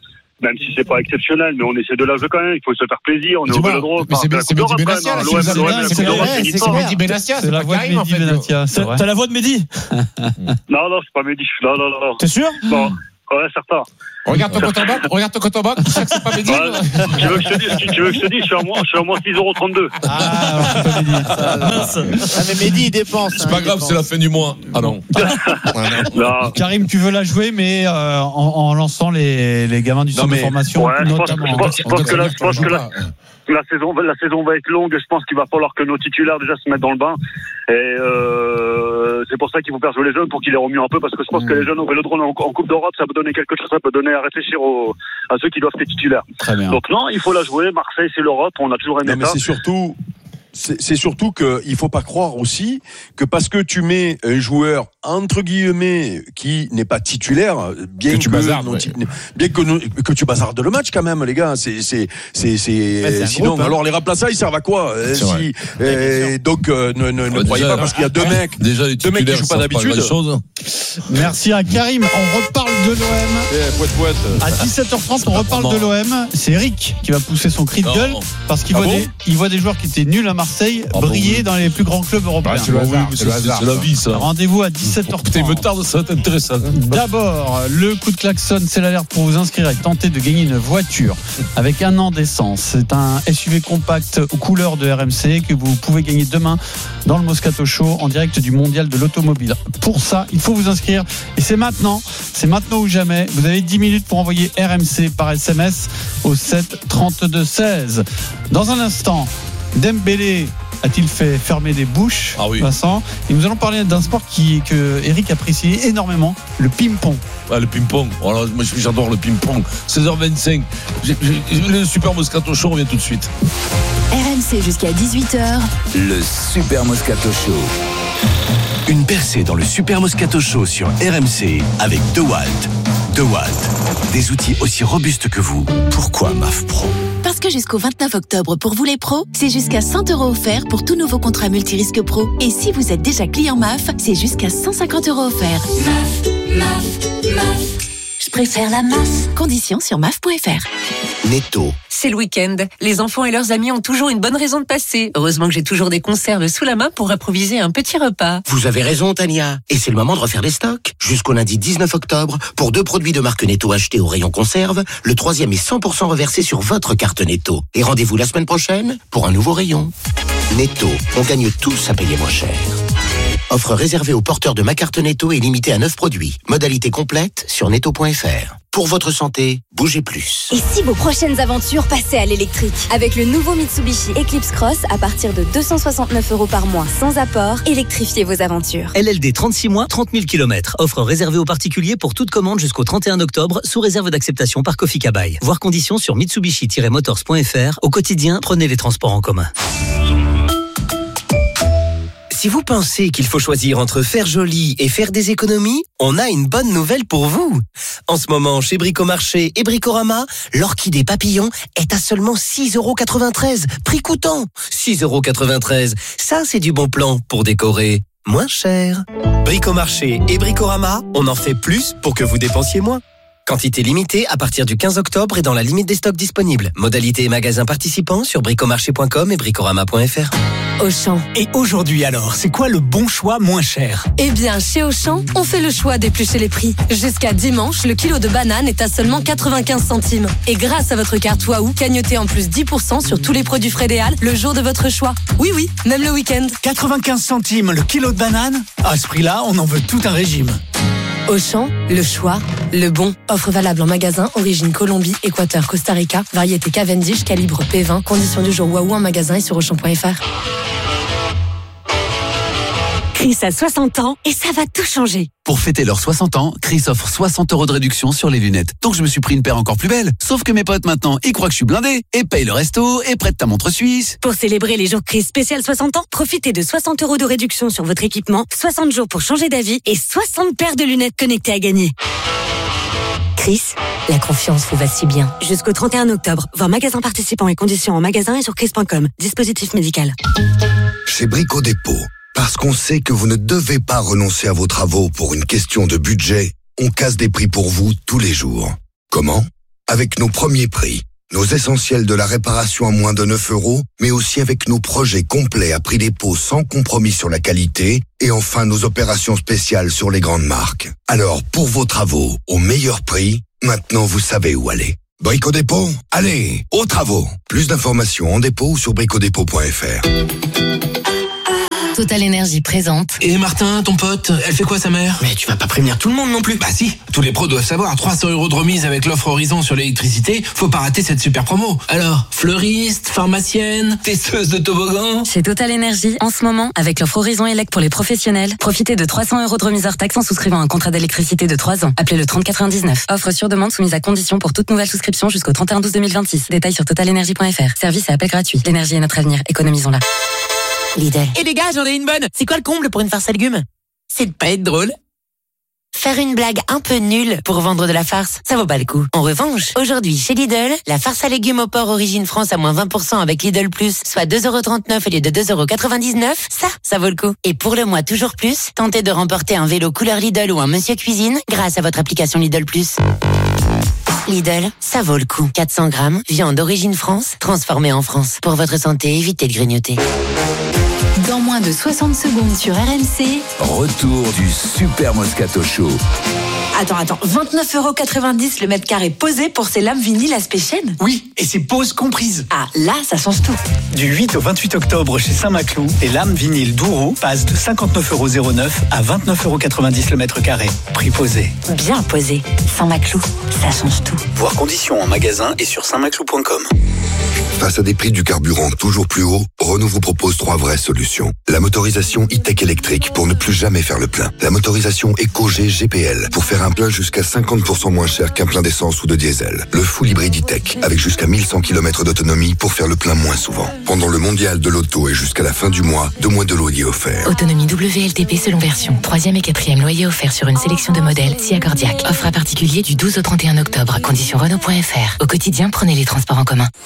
même si c'est pas exceptionnel, mais on essaie de la jouer quand même. Il faut se faire plaisir. On est au Vélodrome. Mais c'est c'est Mehdi Benassia. C'est la voix de Mehdi Benassia. T'as la voix de Mehdi? Non, non, c'est pas Mehdi. Non, non, non. T'es sûr? Non. Ouais, certain. Regarde ton compte en banque, regarde ton compte en banque, tu sais que c'est pas Mehdi. Ouais, tu veux que je te dise, tu veux que je te dise, je suis à moins, je suis à moins six euros trente-deux. Ah, alors, c'est pas Mehdi. Ah, mais Mehdi, il dépense. C'est pas grave, c'est la fin du mois. Ah non. Non. Karim, tu veux la jouer, mais euh, en, en lançant les, les gamins du centre de formation, ouais, je pense, notamment. je pense, je pense que là, je pense que là. La saison, la saison va être longue. Je pense qu'il va falloir que nos titulaires déjà se mettent dans le bain. Et euh, c'est pour ça qu'il faut faire jouer les jeunes pour qu'ils les remuent un peu, parce que je pense mmh. que les jeunes au Vélodrome en, en Coupe d'Europe, ça peut donner quelque chose, ça peut donner à réfléchir aux, à ceux qui doivent être titulaires. Très bien. Donc non, il faut la jouer. Marseille, c'est l'Europe. On a toujours aimé non, mais ça. c'est surtout. C'est, c'est surtout que il faut pas croire aussi que parce que tu mets un joueur entre guillemets qui n'est pas titulaire, bien que, que tu bazardes, ouais. bien que nous, que tu bazardes le match quand même, les gars. C'est c'est c'est, c'est, ouais, c'est sinon groupe, hein. alors les remplaçants ils servent à quoi c'est si euh, donc euh, ne ne, ne ouais, croyez déjà, pas parce qu'il y a deux ouais, mecs, déjà les deux mecs qui jouent pas d'habitude. Pas Merci à Karim. On reparle de l'O M. Eh, poète, poète. À dix-sept heures trente, on reparle de l'O M. C'est Eric qui va pousser son cri de non. gueule parce qu'il Ah voit bon des, il voit des joueurs qui étaient nuls à Marseille ah briller bon, dans les plus grands clubs européens. Ah, c'est le hasard, oui, c'est le hasard, c'est la vie ça. Rendez-vous à dix-sept heures trente. Putain, il me tarde, ça va être intéressant. D'abord, le coup de klaxon, c'est l'alerte pour vous inscrire et tenter de gagner une voiture avec un an d'essence. C'est un S U V compact aux couleurs de R M C que vous pouvez gagner demain dans le Moscato Show en direct du Mondial de l'Automobile. Pour ça, il faut vous inscrire et c'est maintenant, c'est maintenant ou jamais. Vous avez dix minutes pour envoyer R M C par S M S au sept trente-deux seize. Dans un instant, Dembélé a-t-il fait fermer des bouches, ah oui. Vincent? Et nous allons parler d'un sport qui, que Eric apprécie énormément, le ping-pong. Ah, le ping-pong. Alors, moi, j'adore le ping-pong. seize heures vingt-cinq. J'ai, j'ai, le Super Moscato Show, on revient tout de suite. R M C jusqu'à dix-huit heures. Le Super Moscato Show. Une percée dans le Super Moscato Show sur R M C avec DeWalt. DeWalt. Des outils aussi robustes que vous. Pourquoi M A F Pro? Parce que jusqu'au vingt-neuf octobre, pour vous les pros, c'est jusqu'à cent euros offerts pour tout nouveau contrat multirisque pro. Et si vous êtes déjà client M A F, c'est jusqu'à cent cinquante euros offerts. M A F, M A F, M A F. Je préfère la M A F. Conditions sur M A F point F R. Netto. C'est le week-end. Les enfants et leurs amis ont toujours une bonne raison de passer. Heureusement que j'ai toujours des conserves sous la main pour improviser un petit repas. Vous avez raison, Tania. Et c'est le moment de refaire les stocks. Jusqu'au lundi dix-neuf octobre, pour deux produits de marque Netto achetés au rayon conserve, le troisième est cent pour cent reversé sur votre carte Netto. Et rendez-vous la semaine prochaine pour un nouveau rayon. Netto, on gagne tous à payer moins cher. Offre réservée aux porteurs de ma carte Netto et limitée à neuf produits. Modalité complète sur netto point F R. Pour votre santé, bougez plus. Et si vos prochaines aventures passaient à l'électrique? Avec le nouveau Mitsubishi Eclipse Cross à partir de deux cent soixante-neuf euros par mois sans apport, électrifiez vos aventures. L L D trente-six mois, trente mille kilomètres. Offre réservée aux particuliers pour toute commande jusqu'au trente et un octobre, sous réserve d'acceptation par Kofi Kabai. Voir conditions sur mitsubishi tiret motors point F R. Au quotidien, prenez les transports en commun. Si vous pensez qu'il faut choisir entre faire joli et faire des économies, on a une bonne nouvelle pour vous. En ce moment, chez Bricomarché et Bricorama, l'orchidée papillon est à seulement six euros quatre-vingt-treize, prix coûtant. six euros quatre-vingt-treize, ça c'est du bon plan pour décorer moins cher. Bricomarché et Bricorama, on en fait plus pour que vous dépensiez moins. Quantité limitée à partir du quinze octobre et dans la limite des stocks disponibles. Modalité et magasins participants sur bricomarché point com et bricorama point F R. Auchan. Et aujourd'hui alors, c'est quoi le bon choix moins cher? Eh bien, chez Auchan, on fait le choix d'éplucher les prix. Jusqu'à dimanche, le kilo de banane est à seulement quatre-vingt-quinze centimes. Et grâce à votre carte Wahoo, gagnotez en plus dix pour cent sur tous les produits Frédéal le jour de votre choix. Oui, oui, même le week-end. quatre-vingt-quinze centimes le kilo de banane? À ce prix-là, on en veut tout un régime. Auchan, le choix, le bon. Offre valable en magasin, origine Colombie, Équateur, Costa Rica, variété Cavendish, calibre P vingt, conditions du jour Wahoo en magasin et sur auchan point F R. Chris a soixante ans et ça va tout changer. Pour fêter leurs soixante ans, Chris offre soixante euros de réduction sur les lunettes. Donc je me suis pris une paire encore plus belle. Sauf que mes potes maintenant, ils croient que je suis blindé et payent le resto et prêtent ta montre suisse. Pour célébrer les jours Chris spécial soixante ans, profitez de soixante euros de réduction sur votre équipement, soixante jours pour changer d'avis et soixante paires de lunettes connectées à gagner. Chris, la confiance vous va si bien. Jusqu'au trente et un octobre, voir magasin participants et conditions en magasin et sur chris point com. Dispositif médical. Chez Brico Dépôt, parce qu'on sait que vous ne devez pas renoncer à vos travaux pour une question de budget, on casse des prix pour vous tous les jours. Comment ? avec nos premiers prix, nos essentiels de la réparation à moins de neuf euros, mais aussi avec nos projets complets à prix dépôt sans compromis sur la qualité, et enfin nos opérations spéciales sur les grandes marques. Alors, pour vos travaux, au meilleur prix, maintenant vous savez où aller. Brico-Dépôt, allez, aux travaux. Plus d'informations en dépôt ou sur bricodépôt point f r. Total Énergie présente. Et Martin, ton pote, elle fait quoi sa mère? Mais tu vas pas prévenir tout le monde non plus. Bah si, tous les pros doivent savoir, trois cents euros de remise avec l'offre Horizon sur l'électricité, faut pas rater cette super promo. Alors, fleuriste, pharmacienne, testeuse de toboggan. Chez Total Énergie, en ce moment, avec l'offre Horizon Elect pour les professionnels, profitez de trois cents euros de remise hors taxe en souscrivant un contrat d'électricité de trois ans. Appelez le trente quatre-vingt-dix-neuf. Offre sur demande soumise à condition pour toute nouvelle souscription jusqu'au trente et un douze deux mille vingt-six. Détails sur total énergie point f r. Service et appel gratuit. L'énergie est notre avenir. Économisons-la. Lidl. Et les gars, j'en ai une bonne. C'est quoi le comble pour une farce à légumes? C'est de pas être drôle. Faire une blague un peu nulle pour vendre de la farce, ça vaut pas le coup. En revanche, aujourd'hui chez Lidl, la farce à légumes au porc Origine France à moins vingt pour cent avec Lidl Plus, soit deux euros trente-neuf au lieu de deux euros quatre-vingt-dix-neuf, ça, ça vaut le coup. Et pour le mois toujours plus, tentez de remporter un vélo couleur Lidl ou un Monsieur Cuisine grâce à votre application Lidl Plus. Lidl, ça vaut le coup. quatre cents grammes, viande d'origine France, transformée en France. Pour votre santé, évitez de grignoter. Dans moins de soixante secondes sur R M C. Retour du Super Moscato Show. Attends, attends, vingt-neuf euros quatre-vingt-dix le mètre carré posé pour ces lames vinyles Aspect Chêne? Oui, et c'est poses comprises. Ah, là, ça change tout. Du huit au vingt-huit octobre chez Saint-Maclou, les lames vinyles Douro passent de cinquante-neuf euros zéro neuf à vingt-neuf euros quatre-vingt-dix le mètre carré. Prix posé. Bien posé. Saint-Maclou, ça change tout. Voir conditions en magasin et sur saint maclou point com. Face à des prix du carburant toujours plus hauts, Renault vous propose trois vraies solutions. La motorisation e-tech électrique pour ne plus jamais faire le plein. La motorisation EcoG G P L pour faire un plein jusqu'à cinquante pour cent moins cher qu'un plein d'essence ou de diesel. Le full hybride e-tech avec jusqu'à mille cent kilomètres d'autonomie pour faire le plein moins souvent. Pendant le mondial de l'auto et jusqu'à la fin du mois, deux mois de loyer offert. Autonomie W L T P selon version. Troisième et quatrième loyer offert sur une sélection de modèles SIA Cordiac. Offre à particulier du douze au trente et un octobre. Conditions Renault point f r. Au quotidien, prenez les transports en commun.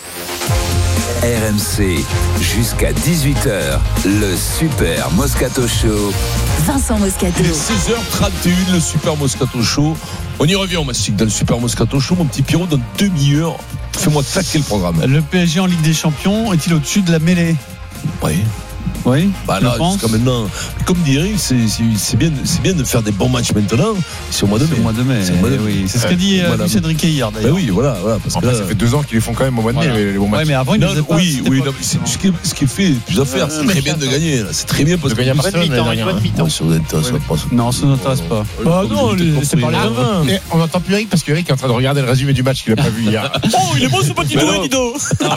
R M C, jusqu'à dix-huit heures, le Super Moscato Show. Vincent Moscato. Il est seize heures trente et une, le Super Moscato Show. On y revient, on mastique dans le Super Moscato Show. Mon petit Pierrot, dans demi-heure, fais-moi claquer le programme. Le P S G en Ligue des Champions est-il au-dessus de la mêlée? Oui. Oui, bah là, jusqu'à maintenant, comme dirait, c'est, c'est, c'est, bien, c'est bien de faire des bons matchs maintenant. C'est au mois de mai. C'est au mois de mai. C'est, mai. Oui. c'est ce qu'a dit euh, Lucien Riquet hier d'ailleurs. Bah oui, voilà, voilà. Parce en que fait, là, ça fait deux ans qu'ils les font quand même au mois de mai, voilà. les, les bons matchs. Ouais, mais avant, ils non, faisaient pas. Oui, oui, non, c'est, ce, qui, ce qui fait plus à faire, ouais, c'est très bien de gagner. Là. C'est très bien parce de gagner à Barcelone. Non, ça ne m'intéresse pas. Bah non, c'est par les vingt. On n'entend plus Eric parce qu'Eric est en train de regarder le résumé du match qu'il n'a pas vu hier. Oh, il est beau ce petit doigt, Guido.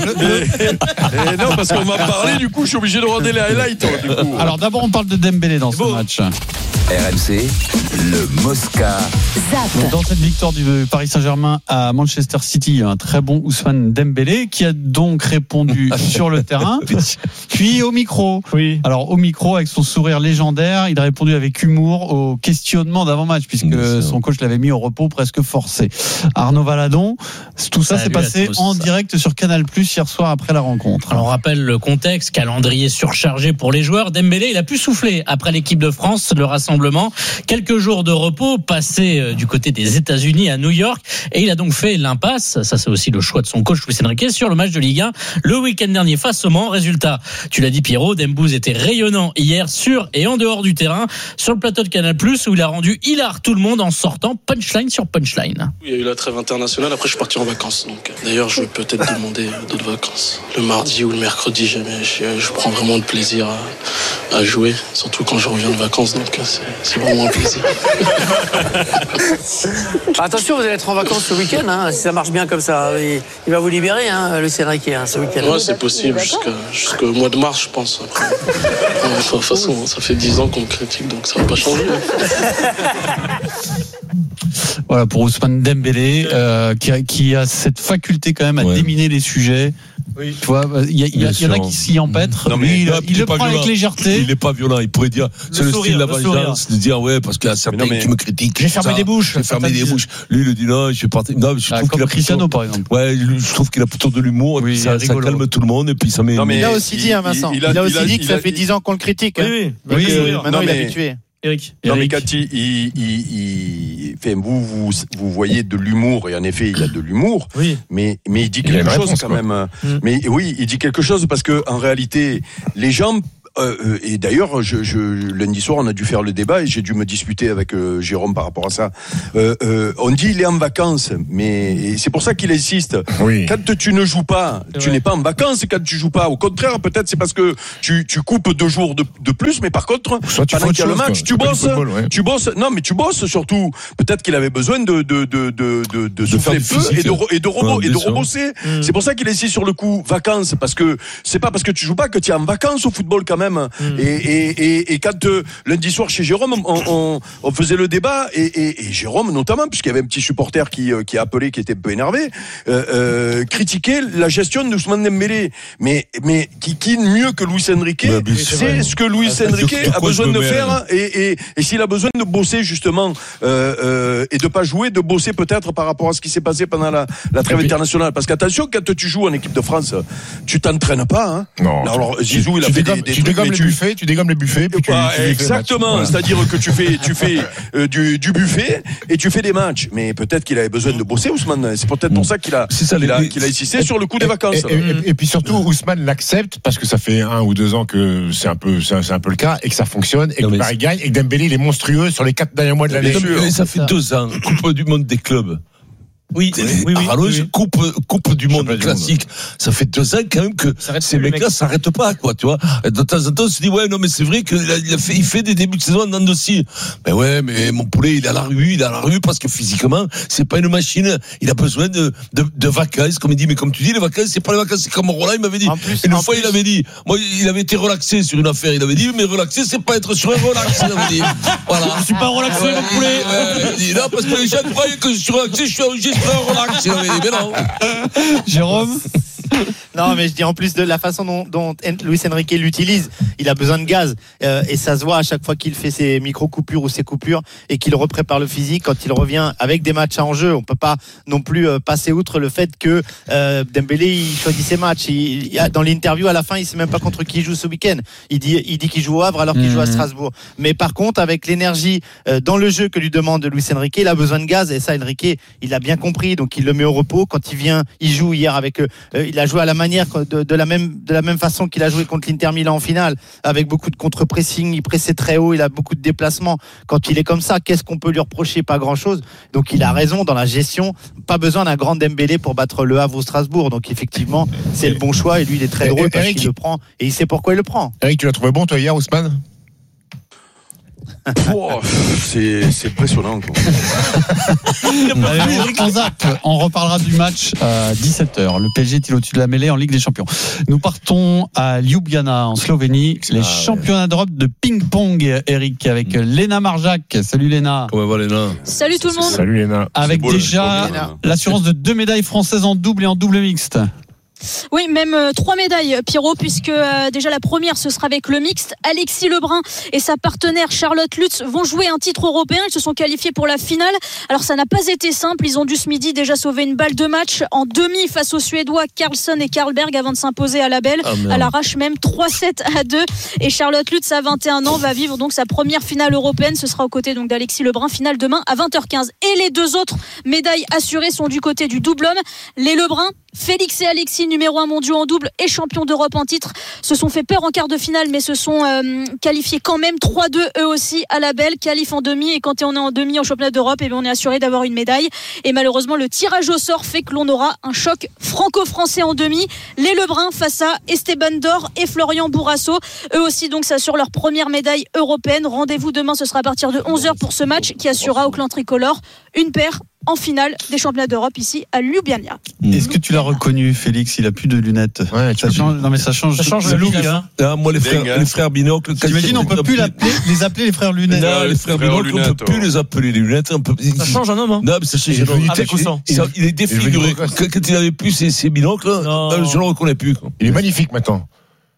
Non, parce qu'on m'a parlé, du coup, je suis obligé de regarder les highlights. Alors d'abord, on parle de Dembélé dans ce match. R M C, le Mosca. Zap. Dans cette victoire du Paris Saint-Germain à Manchester City, un très bon Ousmane Dembélé qui a donc répondu sur le terrain, puis au micro. Oui. Alors au micro, avec son sourire légendaire, il a répondu avec humour au questionnement d'avant-match, puisque mmh, son coach l'avait mis au repos presque forcé. Arnaud Valadon, tout ça, ça s'est passé en direct sur Canal Plus hier soir après la rencontre. Alors on rappelle le contexte, calendrier surchargé pour les joueurs. Dembélé, il a pu souffler après l'équipe de France, le rassemblement. Quelques jours de repos passés du côté des États-Unis à New York, et il a donc fait l'impasse. Ça, c'est aussi le choix de son coach Luis Enrique sur le match de Ligue un le week-end dernier face au Mans. Résultat, tu l'as dit Pierrot, Dembouz était rayonnant hier sur et en dehors du terrain sur le plateau de Canal+, où il a rendu hilar tout le monde en sortant punchline sur punchline. Il y a eu la trêve internationale, après je suis parti en vacances. Donc d'ailleurs, je vais peut-être demander d'autres vacances. Le mardi ou le mercredi, jamais. Je, je prends vraiment de plaisir à, à jouer, surtout quand je reviens de vacances. Donc c'est, c'est vraiment un plaisir. Attention, vous allez être en vacances ce week-end, hein, si ça marche bien comme ça. Il, il va vous libérer, hein, Luis Enrique, hein, ce week-end. Ouais, c'est possible, jusqu'à, jusqu'au mois de mars, je pense. Après. De toute façon, ça fait dix ans qu'on me critique, donc ça va pas changer. Voilà pour Ousmane Dembélé, euh, qui, a, qui a cette faculté quand même à ouais. déminer les sujets. Oui. Tu vois, il y, y, y en a qui s'y empêtrent. Non, mais lui, il, là, il, il le prend violent. Avec légèreté. Il n'est pas violent. Il pourrait dire, le c'est le sourire, style de la vengeance, de dire ouais, parce qu'il y a certains qui me critiquent. J'ai fermé des bouches. J'ai fermé des bouches. Lui, il le dit non, je suis parti. Non, je ah, trouve qu'il a Cristiano, par exemple. Ouais, je trouve qu'il a plutôt de l'humour. Oui, et puis ça, ça calme tout le monde. Et puis ça met. Non, mais il a aussi dit, Vincent. Il a aussi dit que ça fait dix ans qu'on le critique. Oui, oui. Maintenant, il est habitué. Eric. Non, Eric. mais quand il, il, il, il enfin, vous, vous, vous voyez de l'humour, et en effet, il a de l'humour. Oui. Mais, mais il dit Il a quelque une chose réponse, quand quoi. même. Mm. Mais oui, il dit quelque chose parce que, en réalité, les gens, Euh, et d'ailleurs, je, je, lundi soir, on a dû faire le débat et j'ai dû me disputer avec euh, Jérôme par rapport à ça. Euh, euh, on dit il est en vacances, mais et c'est pour ça qu'il insiste. Oui. Quand tu ne joues pas, tu Ouais. n'es pas en vacances quand tu joues pas. Au contraire, peut-être c'est parce que tu, tu coupes deux jours de, de plus, mais par contre, Soit tu fais pendant autre qu'il y a le chose, match, quoi. tu C'est pas du bosses, football, ouais. tu bosses. Non, mais tu bosses surtout. Peut-être qu'il avait besoin de de de de de, de souffler faire du peu physique. et de re- et de robot Ouais, et de bien sûr. rebosser. Mm. C'est pour ça qu'il insiste sur le coup vacances, parce que c'est pas parce que tu joues pas que tu es en vacances au football quand même. Mm. Et, et, et, et quand euh, lundi soir chez Jérôme, on, on, on faisait le débat et, et, et Jérôme notamment, puisqu'il y avait un petit supporter qui, euh, qui a appelé, qui était un peu énervé, euh, euh, critiquait la gestion de Ousmane Dembélé. Mais, mais qui, qui mieux que Luis Enrique, Bah, bien sûr, c'est ouais. ce que Luis Ah, Enrique de- de a quoi besoin je me de mêle. faire et, et, et s'il a besoin de bosser justement euh, euh, et de pas jouer, de bosser peut-être par rapport à ce qui s'est passé pendant la, la trêve Et puis- internationale. Parce qu'attention, quand tu joues en équipe de France, tu t'entraînes pas. Hein. Non. Alors tu, Zizou, il a tu fait dégommes, des, des tu trucs, dégommes mais les tu- buffets, tu dégommes les buffets, puis tu, Bah, tu fais le match. exactement, Voilà. c'est-à-dire que tu fais, tu fais euh, du, du buffet et tu fais des matchs. Mais peut-être qu'il avait besoin de bosser, Ousmane. C'est peut-être pour ça qu'il a, C'est ça, qu'il a, les- qu'il a insisté sur le coup des Et- vacances. Et, et- et- et puis surtout, Ousmane l'accepte parce que ça fait un ou deux ans que c'est un peu, c'est un, c'est un peu le cas et que ça fonctionne et Non, que mais Paris gagne et que Dembélé il est monstrueux sur les quatre derniers mois de l'année. Bien sûr. Mais ça fait deux ans, Coupe du Monde des clubs. Oui, C'est oui, oui, oui, rallonge, oui. coupe, coupe du monde Championnat du classique. Ça fait deux ans quand même que Ça arrête ces plus, les mecs-là mecs. s'arrêtent pas, quoi, tu vois. Et de temps en temps, on se dit, ouais, non, mais c'est vrai qu'il a, il a fait, il fait des débuts de saison en dents de scie. Mais ouais, mais mon poulet, il est à la rue, il est à la rue parce que physiquement, c'est pas une machine. Il a besoin de, de, de vacances, comme il dit. Mais comme tu dis, les vacances, c'est pas les vacances, c'est comme Roland, il m'avait dit. En plus- Une en fois, plus- il avait dit, moi, il avait été relaxé sur une affaire. Il avait dit, mais relaxé, c'est pas être sur un relax, il avait dit. Voilà. Je suis pas relaxé, Ouais, mon poulet. ouais, il dit, non, parce que les gens croyaient que je suis relaxé, je suis juste un relax. Il avait dit, mais non. Jérôme. Non, mais je dis en plus de la façon dont, dont Luis Enrique l'utilise, il a besoin de gaz. Euh, et ça se voit à chaque fois qu'il fait ses micro-coupures ou ses coupures et qu'il reprépare le physique quand il revient avec des matchs en jeu. On peut pas non plus euh, passer outre le fait que euh, Dembélé, il choisit ses matchs. Il, il, dans l'interview, à la fin, il sait même pas contre qui il joue ce week-end. Il dit, il dit qu'il joue au Havre alors qu'il Mmh. joue à Strasbourg. Mais par contre, avec l'énergie euh, dans le jeu que lui demande Luis Enrique, il a besoin de gaz. Et ça, Enrique, il a bien compris. Donc, il le met au repos. Quand il vient, il joue hier avec eux. Euh, il a joué à la manière de, de la même de la même façon qu'il a joué contre l'Inter Milan en finale, avec beaucoup de contre-pressing, il pressait très haut, il a beaucoup de déplacements. Quand il est comme ça, qu'est-ce qu'on peut lui reprocher? Pas grand-chose. Donc il a raison dans la gestion. Pas besoin d'un grand Dembélé pour battre le Havre ou Strasbourg. Donc effectivement, c'est le bon choix et lui il est très Et- drôle et parce Eric- qu'il le prend et il sait pourquoi il le prend. Eric, tu l'as trouvé bon toi hier, Ousmane? Oh, c'est, c'est impressionnant, quoi. Allez, on zappe. On reparlera du match à dix-sept heures. Le P S G est-il au-dessus de la mêlée en Ligue des Champions? Nous partons à Ljubljana en Slovénie, les Ah, championnats d'Europe de ping-pong, Eric, avec Léna Marjac. Salut Léna. Comment va, Léna? Salut tout le monde. Salut Léna. Avec beau, le déjà beau, Léna. l'assurance de deux médailles françaises en double et en double mixte. Oui, même euh, trois médailles, Pierrot, puisque euh, déjà la première, ce sera avec le mixte. Alexis Lebrun et sa partenaire Charlotte Lutz vont jouer un titre européen. Ils se sont qualifiés pour la finale. Alors ça n'a pas été simple. Ils ont dû ce midi déjà sauver une balle de match en demi face aux Suédois Carlson et Karlberg avant de s'imposer à la belle. Ah, merde. À l'arrache même trois sept à deux. Et Charlotte Lutz, à vingt et un ans, va vivre donc sa première finale européenne. Ce sera aux côtés donc d'Alexis Lebrun. Finale demain à vingt heures quinze. Et les deux autres médailles assurées sont du côté du double homme. Les Lebrun, Félix et Alexis, numéro un mondiaux en double et champions d'Europe en titre, se sont fait peur en quart de finale, mais se sont euh, qualifiés quand même trois deux eux aussi à la belle, qualif en demi. Et quand on est en demi au championnat d'Europe, et bien on est assuré d'avoir une médaille. Et malheureusement, le tirage au sort fait que l'on aura un choc franco-français en demi. Les Lebrun face à Esteban Dor et Florian Bourrasso. Eux aussi donc s'assurent leur première médaille européenne. Rendez-vous demain, ce sera à partir de onze heures pour ce match qui assurera au clan tricolore une paire en finale des championnats d'Europe ici à Ljubljana. Est-ce que tu l'as reconnu, Félix? Il a plus de lunettes. Ouais, Ça change, non mais ça change, Ça change le le look. look, Hein. Ah, moi, les frères, Dingue, hein. les frères binocles. quand T'imagines, ils- on peut plus l'appeler, les appeler les frères lunettes. Non, les les frères frères binocles, on lunettes, peut plus ouais. les appeler les lunettes. On peut... Ça change un homme, hein. Non, mais ça change Il est un devenu homme. avec Il- ou sans il, il est défiguré. devenu Quand, quand il avait plus ses, ses binocles, Non. je ne le reconnais plus. Quoi. Il est magnifique maintenant.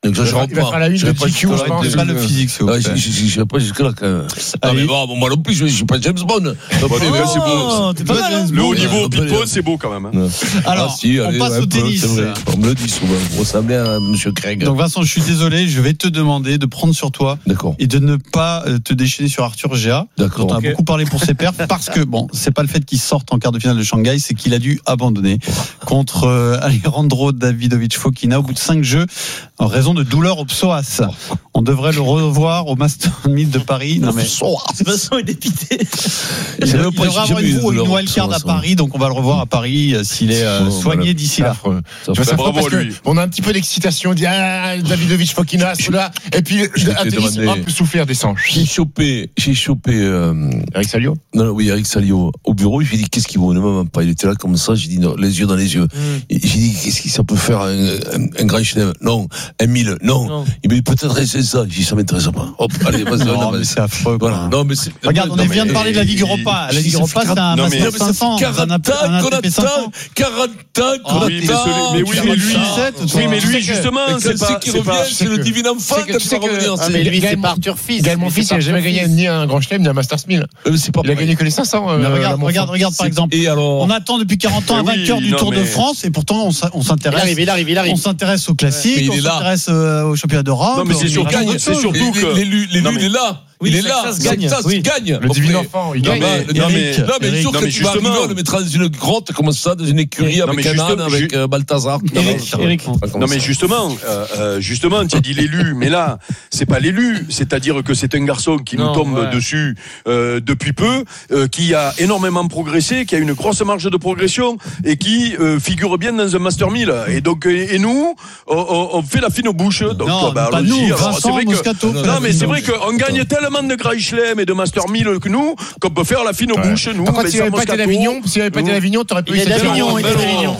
N'exagérons Il va pas. faire la une de G Q, je pense. Pas le physique, s'il vous plaît. Je n'irai pas jusque-là. Non, mais bon, moi non plus, je ne suis pas James Bond. C'est beau. T'es pas mal, hein. Le haut niveau ping-pong, c'est beau quand même. Alors, on passe au tennis. On me le dit souvent. Vous ressemblez à Monsieur Craig. Donc Vincent, je suis désolé, je vais te demander de prendre sur toi et de ne pas te déchaîner sur Arthur Géa. D'accord. On a beaucoup parlé pour ses perfs parce que bon, c'est pas le fait qu'il sorte en quart de finale de Shanghai, c'est qu'il a dû abandonner contre euh, Alejandro Davidovich Fokina au bout de cinq jeux en raison de douleurs au psoas. On devrait le revoir au Master mille de Paris. Non mais Vincent est dépité. il devrait avoir une, une wildcard à Paris, donc on va le revoir à Paris euh, s'il est euh, soigné d'ici là. Bravo à lui. On a un petit peu d'excitation, on dit ah, Davidovich Fokina, cela, et puis un tennis hop, souffler, descend. J'ai chopé, j'ai chopé euh, Eric Salio. Non, oui, Eric Salio au bureau. Je lui ai dit qu'est-ce qu'il vaut, ne m'en pas. Il était là comme ça. J'ai dit non, les yeux dans les yeux. Mm. J'ai dit qu'est-ce que ça peut faire un, un, un grand chelem? Non, un mille. Non. non. Il m'a dit peut-être essayer ça. J'ai dit ça m'intéresse pas. Hop, allez, vas-y. Non, mais c'est affreux. Voilà. Non, mais c'est... Regarde, on non, vient mais... de parler de la Ligue Europa. La Ligue Europa, c'est un Master cinq cents. quarante ans qu'on attend. quarante ans qu'on attend. Mais oui, mais lui, oui, mais lui, justement, c'est pas. qui revient, c'est le divin enfant qui va revenir. Mais lui, c'est pas Arthur Fils. Gaël Monfils, il n'a jamais gagné ni un grand chelem ni un Masters mille. Il a gagné que les cinq cents. Regarde, regarde, regarde par exemple. On attend depuis quarante ans un vainqueur du Tour de France et pourtant on s'intéresse. Il arrive, il arrive, il arrive. On s'intéresse aux classiques, on s'intéresse au championnat d'Europe. Non mais c'est surtout que l'élu, il est là. Oui, il est là, ça se gagne. ça se oui. gagne. Le divin enfant, il gagne. Non, mais, non, mais, non, mais, Eric, sûr non, que mais tu vas arriver, on le mettra dans une grotte comme ça, dans une écurie non, avec mais un âne, avec euh, Balthazar. Eric, Eric. Non, mais justement, euh, euh, justement, tu as dit l'élu, mais là, c'est pas l'élu, c'est-à-dire que c'est un garçon qui non, nous tombe ouais. dessus euh, depuis peu, euh, qui a énormément progressé, qui a une grosse marge de progression et qui euh, figure bien dans un Master mille. Et donc, et, et nous, on, on fait la fine bouche. Donc, non, bah, pas nous, alors, Vincent, c'est vrai Moscato. que, non, mais c'est vrai qu'on gagne tellement de Grand Chelem et de Master mille que nous, qu'on peut faire la fine ouais. bouche, nous. Par contre, s'il n'y avait pas été d'Avignon, s'il n'y avait pas été d'Avignon, t'aurais pu être d'Avignon. Il est d'Avignon.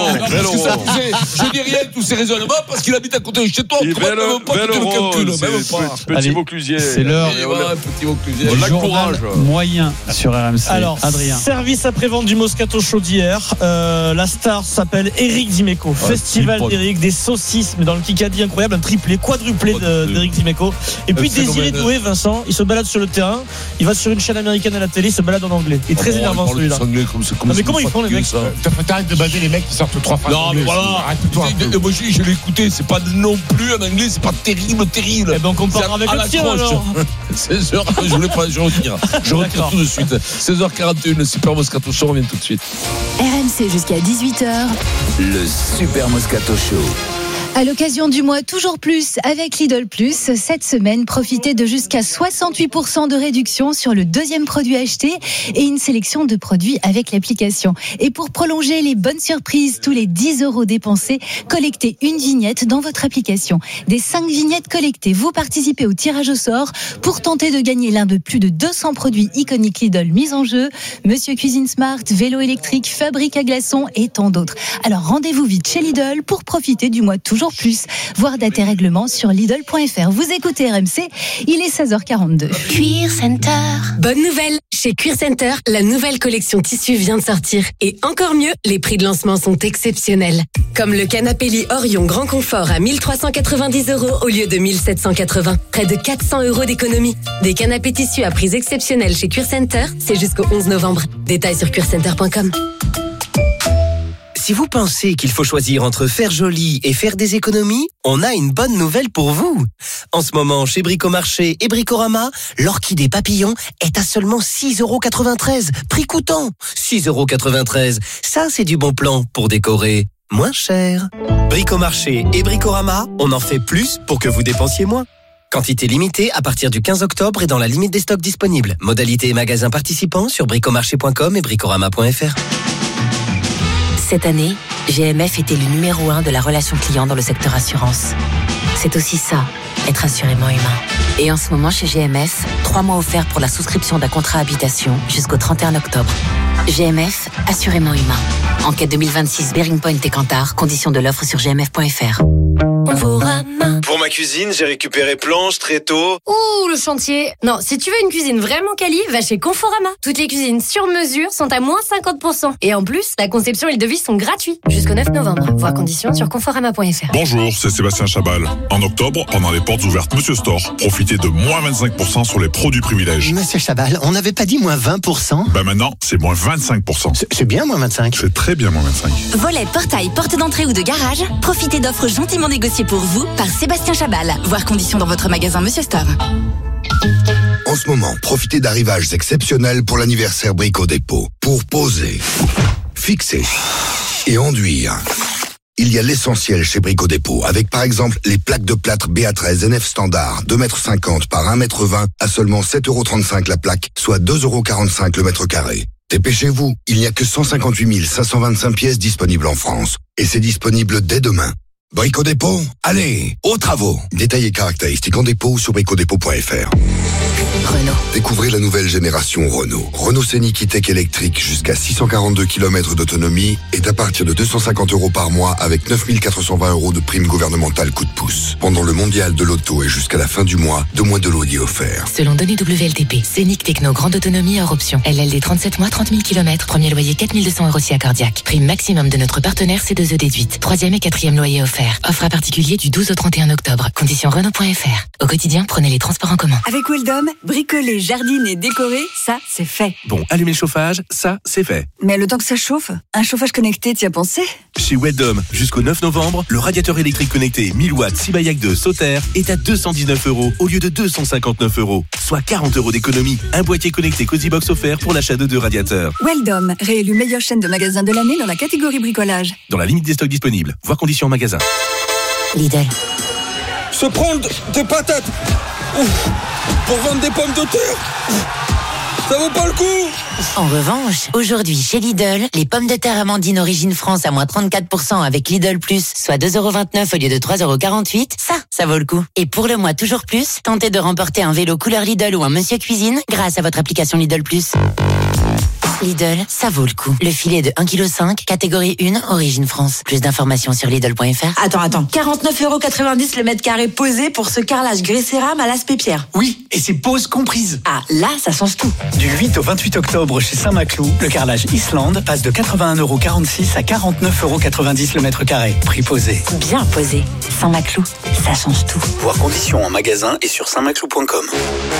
Je dis rien de tous ces raisonnements parce qu'il habite à côté de chez toi. Comment ne veut pas que tu le calcules? Petit Vauclusier. C'est l'heure. Petit Vauclusier. Le journal moyen sur R M C. Alors, Adrien. Service après-vente du Moscato Show d'hier. Euh, la star s'appelle Eric Dimeco. Ouais, Festival d'Eric, des saucisses, mais dans le Kikadi incroyable, un triplé, quadruplé d'Eric Dimeco. Et puis Désiré Doué, Vincent, il se balade sur le terrain, il va sur une chaîne américaine à la télé, il se balade en anglais. Il est très énervant celui-là. Non, mais comment ils font les mecs? T'arrêtes de baser les mecs qui sortent trois phrases. Non, mais voilà. Moi, je l'ai écouté, c'est pas non plus en anglais, c'est pas terrible, terrible. Eh ben, on compare avec le tien alors. seize heures, je voulais pas, je retire. Je retire tout de suite. seize heures quarante et un, le Super Moscato Show revient tout de suite. R M C jusqu'à dix-huit heures. Le Super Moscato Show. À l'occasion du mois Toujours Plus avec Lidl Plus, cette semaine, profitez de jusqu'à soixante-huit pour cent de réduction sur le deuxième produit acheté et une sélection de produits avec l'application. Et pour prolonger les bonnes surprises, tous les dix euros dépensés, collectez une vignette dans votre application. Des cinq vignettes collectées, vous participez au tirage au sort pour tenter de gagner l'un de plus de deux cents produits iconiques Lidl mis en jeu, Monsieur Cuisine Smart, vélo électrique, fabrique à glaçons et tant d'autres. Alors rendez-vous vite chez Lidl pour profiter du mois Toujours Plus. Voir date et règlement sur Lidl point F R. Vous écoutez R M C, il est seize heures quarante-deux. Cuir Center. Bonne nouvelle, chez Cuir Center, la nouvelle collection tissu vient de sortir. Et encore mieux, les prix de lancement sont exceptionnels. Comme le canapé lit Orion Grand Confort à mille trois cent quatre-vingt-dix euros au lieu de mille sept cent quatre-vingts. Près de quatre cents euros d'économie. Des canapés tissus à prix exceptionnels chez Cuir Center, c'est jusqu'au onze novembre. Détails sur cuir center point com. Si vous pensez qu'il faut choisir entre faire joli et faire des économies, on a une bonne nouvelle pour vous. En ce moment, chez Bricomarché et Bricorama, l'orchidée papillon est à seulement six euros quatre-vingt-treize. Prix coûtant, six euros quatre-vingt-treize. Ça, c'est du bon plan pour décorer moins cher. Bricomarché et Bricorama, on en fait plus pour que vous dépensiez moins. Quantité limitée à partir du quinze octobre et dans la limite des stocks disponibles. Modalité et magasins participants sur bricomarché point com et bricorama point F R. Cette année, G M F était le numéro un de la relation client dans le secteur assurance. C'est aussi ça, être assurément humain. Et en ce moment, chez G M F, trois mois offerts pour la souscription d'un contrat habitation jusqu'au trente et un octobre. G M F, assurément humain. Enquête deux mille vingt-six, Bearing Point et Kantar, conditions de l'offre sur g m f point f r. Conforama. Pour ma cuisine, j'ai récupéré planches, tréteaux. Ouh, le chantier. Non, si tu veux une cuisine vraiment quali, va chez Conforama. Toutes les cuisines sur mesure sont à moins cinquante pour cent. Et en plus, la conception et le devis sont gratuits. Jusqu'au neuf novembre. Voir conditions sur conforama point f r. Bonjour, c'est Sébastien Chabal. En octobre, pendant les portes ouvertes Monsieur Store, profitez de moins vingt-cinq pour cent sur les produits privilèges. Monsieur Chabal, on n'avait pas dit moins vingt pour cent? Bah maintenant, c'est moins vingt-cinq pour cent. C'est bien moins vingt-cinq. C'est très bien moins vingt-cinq. Volet, portail, porte d'entrée ou de garage, profitez d'offres gentiment négociées pour vous par Sébastien Chabal. Voir conditions dans votre magasin Monsieur Store. En ce moment, profitez d'arrivages exceptionnels pour l'anniversaire Brico Dépôt. Pour poser, fixer et enduire. Il y a l'essentiel chez Brico Dépôt, avec par exemple les plaques de plâtre B A treize N F standard, deux mètres cinquante par un mètre vingt à seulement sept euros trente-cinq la plaque, soit deux euros quarante-cinq le mètre carré. Dépêchez-vous, il n'y a que cent cinquante-huit mille cinq cent vingt-cinq pièces disponibles en France. Et c'est disponible dès demain. Brico Dépôt, allez, aux travaux. Détails et caractéristiques en dépôt sur brico dépôt point f r. Renault. Découvrez la nouvelle génération Renault. Renault Scénic E-Tech électrique jusqu'à six cent quarante-deux kilomètres d'autonomie est à partir de deux cent cinquante euros par mois avec neuf mille quatre cent vingt euros de prime gouvernementale coup de pouce. Pendant le mondial de l'auto et jusqu'à la fin du mois, deux mois de loyer offert. Selon données W L T P, Scénic Techno grande autonomie hors option. L L D trente-sept mois, trente mille kilomètres. Premier loyer quatre mille deux cents euros si accordiaque. Prime maximum de notre partenaire C deux E déduite. Troisième et quatrième loyer offert. Offre à particulier du douze au trente et un octobre. Conditions Renault point f r. Au quotidien, prenez les transports en commun. Avec Weldom, bricoler, jardiner, décorer, ça, c'est fait. Bon, allumer le chauffage, ça, c'est fait. Mais le temps que ça chauffe, un chauffage connecté, t'y as pensé? Chez Weldom, jusqu'au neuf novembre, le radiateur électrique connecté mille watts Sibayak deux Sauter est à deux cent dix-neuf euros au lieu de deux cent cinquante-neuf euros. Soit quarante euros d'économie. Un boîtier connecté Cozybox offert pour l'achat de deux radiateurs. Weldom, réélu meilleure chaîne de magasins de l'année dans la catégorie bricolage. Dans la limite des stocks disponibles. Voir conditions en magasin. Lidl. Se prendre des patates Ouf. Pour vendre des pommes de terre Ouf. Ça vaut pas le coup. En revanche, aujourd'hui chez Lidl, les pommes de terre Amandine Origine France à moins trente-quatre pour cent avec Lidl Plus, soit deux euros vingt-neuf au lieu de trois euros quarante-huit, ça, ça vaut le coup. Et pour le mois toujours plus, tentez de remporter un vélo couleur Lidl ou un Monsieur Cuisine grâce à votre application Lidl Plus. Lidl, ça vaut le coup. Le filet de un virgule cinq kilos, catégorie un, Origine France. Plus d'informations sur Lidl point f r. Attends, attends. quarante-neuf euros quatre-vingt-dix le mètre carré posé pour ce carrelage gris cérame à l'aspect pierre. Oui, et c'est pose comprise. Ah, là, ça change tout. Du huit au vingt-huit octobre chez Saint-Maclou, le carrelage Islande passe de quatre-vingt-un euros quarante-six à quarante-neuf euros quatre-vingt-dix le mètre carré. Prix posé. Bien posé. Saint-Maclou, ça change tout. Voir conditions en magasin et sur saint maclou point com.